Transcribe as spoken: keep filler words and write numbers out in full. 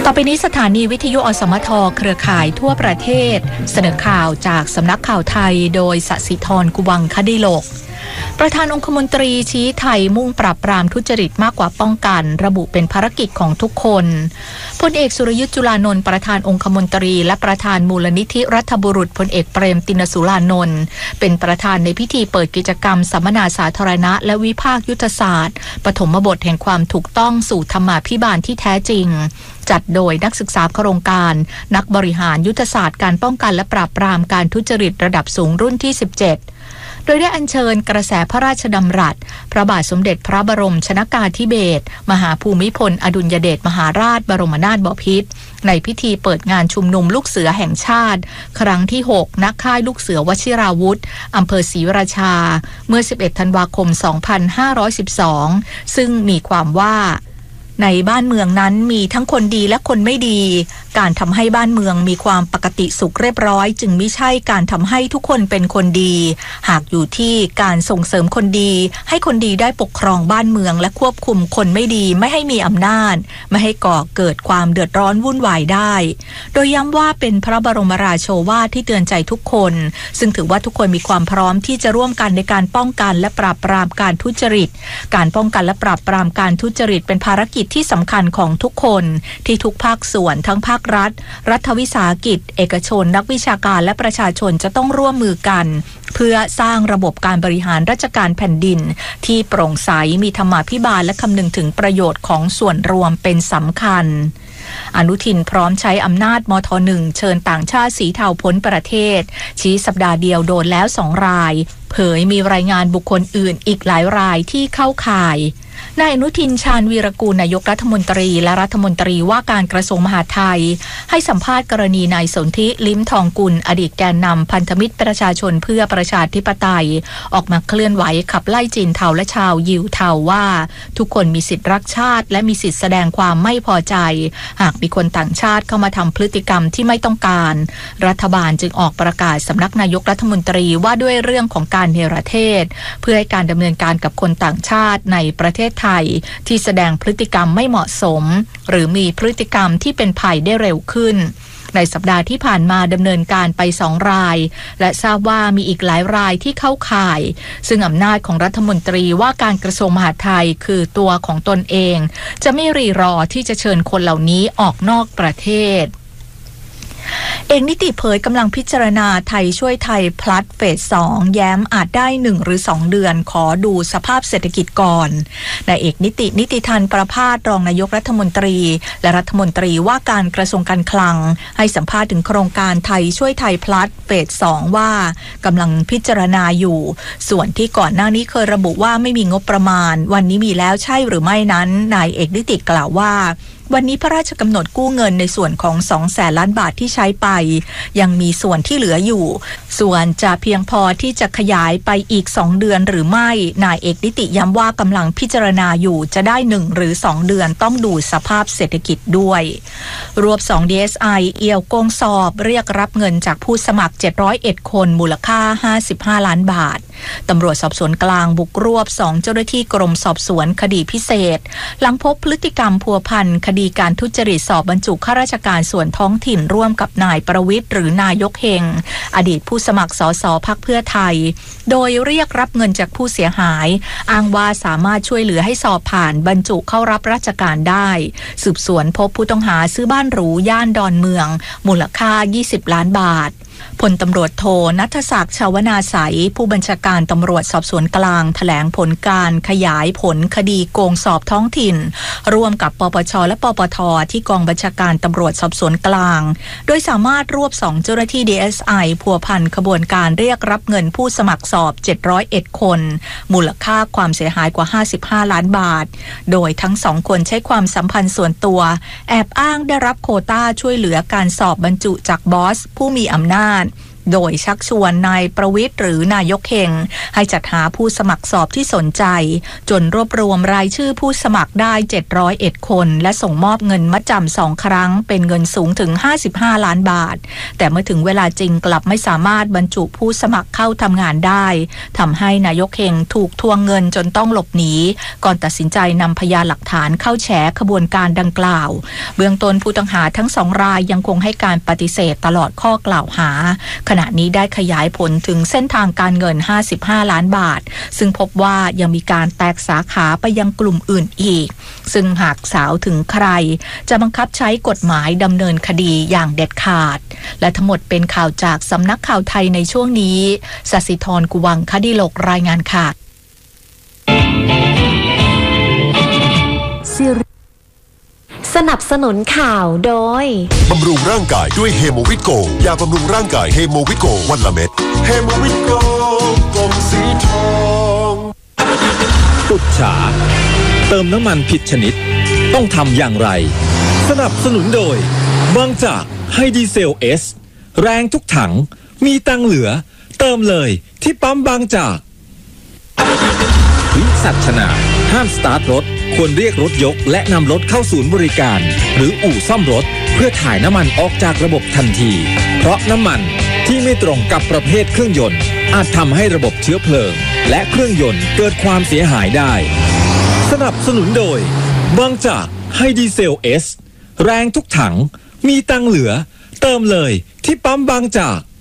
ต่อไปนี้สถานีวิทยุอสมทเครือข่ายทั่วประเทศเสนอข่าวจากสำนักข่าวไทยโดยสศิธร กุวังคดิโลกประธานองคมนตรีชี้ไทยมุ่งปราบปรามทุจริตมากกว่าป้องกันระบุเป็นภารกิจของทุกคนพลเอกสุรยุทธจุลานนท์ประธานองคมนตรีและประธานมูลนิธิรัฐบุรุษพลเอกเปรมติณสุรานนท์เป็นประธานในพิธีเปิดกิจกรรมสัมมนาสาธารณะและวิพากษ์ยุทธศาสตร์ปฐมบทแห่งความถูกต้องสู่ธรรมาภิบาลที่แท้จริงจัดโดยนักศึกษาโครงการนักบริหารยุทธศาสตร์การป้องกันและปราบปรามการทุจริตระดับสูงรุ่นที่สิบเจ็ดโดยได้อัญเชิญกระแสพระราชดำรัสพระบาทสมเด็จพระบรมชนกาธิเบศรมหาภูมิพลอดุลยเดชมหาราชบรมนาถบพิตรในพิธีเปิดงานชุมนุมลูกเสือแห่งชาติครั้งที่หกณค่ายลูกเสือวชิราวุธอำเภอศรีราชาเมื่อสิบเอ็ดธันวาคมสองพันห้าร้อยสิบสองซึ่งมีความว่าในบ้านเมืองนั้นมีทั้งคนดีและคนไม่ดีการทำให้บ้านเมืองมีความปกติสุขเรียบร้อยจึงไม่ใช่การทำให้ทุกคนเป็นคนดีหากอยู่ที่การส่งเสริมคนดีให้คนดีได้ปกครองบ้านเมืองและควบคุมคนไม่ดีไม่ให้มีอำนาจไม่ให้ก่อเกิดความเดือดร้อนวุ่นวายได้โดยย้ำว่าเป็นพระบรมราโชวาทที่เตือนใจทุกคนซึ่งถือว่าทุกคนมีความพร้อมที่จะร่วมกันในการป้องกันและปราบปรามการทุจริตการป้องกันและปราบปรามการทุจริตเป็นภารกิจที่สำคัญของทุกคนที่ทุกภาคส่วนทั้งภาครัฐรัฐวิสาหกิจเอกชนนักวิชาการและประชาชนจะต้องร่วมมือกันเพื่อสร้างระบบการบริหารราชการแผ่นดินที่โปร่งใสมีธรรมาภิบาลและคำนึงถึงประโยชน์ของส่วนรวมเป็นสำคัญอนุทินพร้อมใช้อำนาจมท.หนึ่งเชิญต่างชาติสีเทาพ้นประเทศชี้สัปดาห์เดียวโดนแล้วสองรายเผยมีรายงานบุคคลอื่นอีกหลายรายที่เข้าข่ายนายอนุทินชาญวีรกูลนายกรัฐมนตรีและรัฐมนตรีว่าการกระทรวงมหาดไทยให้สัมภาษณ์กรณีนายสนธิลิ้มทองกุลอดีตแกนนำพันธมิตรประชาชนเพื่อประชาธิปไตยออกมาเคลื่อนไหวขับไล่จีนเทาและชาวยิวเทาว่าทุกคนมีสิทธิรักชาติและมีสิทธิแสดงความไม่พอใจหากมีคนต่างชาติเข้ามาทำพฤติกรรมที่ไม่ต้องการรัฐบาลจึงออกประกาศสำนักนายกรัฐมนตรีว่าด้วยเรื่องของการเนรเทศเพื่อให้การดำเนินการกับคนต่างชาติในประเทศไทยที่แสดงพฤติกรรมไม่เหมาะสมหรือมีพฤติกรรมที่เป็นภัยได้เร็วขึ้นในสัปดาห์ที่ผ่านมาดำเนินการไปสองรายและทราบว่ามีอีกหลายรายที่เข้าข่ายซึ่งอำนาจของรัฐมนตรีว่าการกระทรวงมหาดไทยคือตัวของตนเองจะไม่รีรอที่จะเชิญคนเหล่านี้ออกนอกประเทศเอกนิติเผยกำลังพิจารณาไทยช่วยไทยพลัดเฟสสองแย้มอาจได้หนึ่งหรือสองเดือนขอดูสภาพเศรษฐกิจก่อนนายเอกนิตินิติทันประภาสรองนายกรัฐมนตรีและรัฐมนตรีว่าการกระทรวงการคลังให้สัมภาษณ์ถึงโครงการไทยช่วยไทยพลัดเฟสสองว่ากำลังพิจารณาอยู่ส่วนที่ก่อนหน้านี้เคยระบุว่าไม่มีงบประมาณวันนี้มีแล้วใช่หรือไม่นั้นนายเอกนิติกล่าวว่าวันนี้พระราชกำหนดกู้เงินในส่วนของสองแสนล้านบาทที่ใช้ไปยังมีส่วนที่เหลืออยู่ส่วนจะเพียงพอที่จะขยายไปอีกสองเดือนหรือไม่นายเอกนิติย้ำว่ากำลังพิจารณาอยู่จะได้หนึ่งหรือสองเดือนต้องดูสภาพเศรษฐกิจด้วยรวบสอง ดี เอส ไอ เอี่ยวโกงสอบเรียกรับเงินจากผู้สมัครเจ็ดร้อยเอ็ดคนมูลค่าห้าสิบห้าล้านบาทตำรวจสอบสวนกลางบุกรวบสองเจ้าหน้าที่กรมสอบสวนคดีพิเศษหลังพบพฤติกรรมพัวพันคดีการทุจริตสอบบรรจุข้าราชการส่วนท้องถิ่นร่วมกับนายประวิตรหรือนายกเฮงอดีตผู้สมัครสสพรรคเพื่อไทยโดยเรียกรับเงินจากผู้เสียหายอ้างว่าสามารถช่วยเหลือให้สอบผ่านบรรจุเข้ารับราชการได้สืบสวนพบผู้ต้องหาซื้อบ้านหรูย่านดอนเมืองมูลค่ายี่สิบล้านบาทพลตำรวจโทณัฐศักดิ์ชาวนาใสผู้บัญชาการตำรวจสอบสวนกลางแถลงผลการขยายผลคดีโกงสอบท้องถิ่นร่วมกับปปชและปปทที่กองบัญชาการตำรวจสอบสวนกลางโดยสามารถรวบสองเจ้าหน้าที่ ดี เอส ไอ พัวพันขบวนการเรียกรับเงินผู้สมัครสอบเจ็ดร้อยเอ็ดคนมูลค่าความเสียหายกว่าห้าสิบห้าล้านบาทโดยทั้งสองคนใช้ความสัมพันธ์ส่วนตัวแอบอ้างได้รับโควต้าช่วยเหลือการสอบบรรจุจากบอสผู้มีอำนาจโดยชักชวนนายประวิตรหรือนายกเฮงให้จัดหาผู้สมัครสอบที่สนใจจนรวบรวมรายชื่อผู้สมัครได้เจ็ดร้อยเอ็ดคนและส่งมอบเงินมัดจำสองครั้งเป็นเงินสูงถึงห้าสิบห้าล้านบาทแต่เมื่อถึงเวลาจริงกลับไม่สามารถบรรจุผู้สมัครเข้าทำงานได้ทำให้นายกเฮงถูกทวงเงินจนต้องหลบหนีก่อนตัดสินใจนำพยานหลักฐานเข้าแฉขบวนการดังกล่าวเบื้องต้นผู้ต้องหาทั้งสองรายยังคงให้การปฏิเสธตลอดข้อกล่าวหาขณะนี้ได้ขยายผลถึงเส้นทางการเงินห้าสิบห้าล้านบาทซึ่งพบว่ายังมีการแตกสาขาไปยังกลุ่มอื่นอีกซึ่งหากสาวถึงใครจะบังคับใช้กฎหมายดำเนินคดีอย่างเด็ดขาดและทั้งหมดเป็นข่าวจากสำนักข่าวไทยในช่วงนี้ศศิธร กุวังคดิโลกรายงานค่ะสนับสนุนข่าวโดยบำรุงร่างกายด้วยเฮโมวิโกยาบำรุงร่างกายเฮโมวิโกวันละเม็ดเฮโมวิโกกลมสีทองปุจฉาเติมน้ำมันผิดชนิดต้องทำอย่างไรสนับสนุนโดยบางจากไฮดีเซลเอสแรงทุกถังมีตังเหลือเติมเลยที่ปั๊มบางจากวิสัชนาห้ามสตาร์ทรถควรเรียกรถยกและนำรถเข้าศูนย์บริการหรืออู่ซ่อมรถเพื่อถ่ายน้ำมันออกจากระบบทันทีเพราะน้ำมันที่ไม่ตรงกับประเภทเครื่องยนต์อาจทำให้ระบบเชื้อเพลิงและเครื่องยนต์เกิดความเสียหายได้สนับสนุนโดยบางจากไฮดีเซลเอสแรงทุกถังมีตังเหลือเติมเลยที่ปั๊มบางจาก